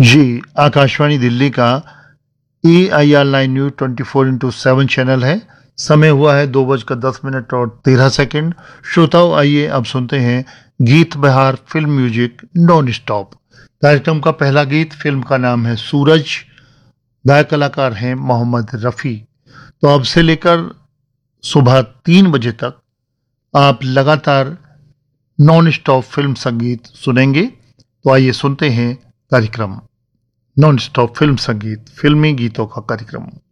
जी, आकाशवाणी दिल्ली का EIR line news 24/7 channel है। समय हुआ है 2:10 और 13 सेकंड। श्रोताओं, आइए अब सुनते हैं गीत बहार फिल्म म्यूजिक नॉन स्टॉप। कार्यक्रम का पहला गीत, फिल्म का नाम है सूरज, गायक कलाकार हैं मोहम्मद रफ़ी। तो अब से लेकर सुबह 3 बजे तक आप लगातार नॉन स्टॉप फिल्म संगीत सुनेंगे। तो आइए सुनते हैं कार्यक्रम नॉन स्टॉप फिल्म संगीत, फिल्मी गीतों का कार्यक्रम।